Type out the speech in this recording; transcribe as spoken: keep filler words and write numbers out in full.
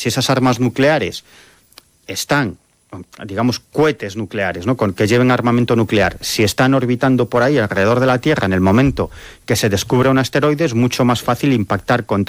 si esas armas nucleares están, digamos, cohetes nucleares, ¿no?, con que lleven armamento nuclear, si están orbitando por ahí alrededor de la Tierra en el momento que se descubre un asteroide, es mucho más fácil impactar contra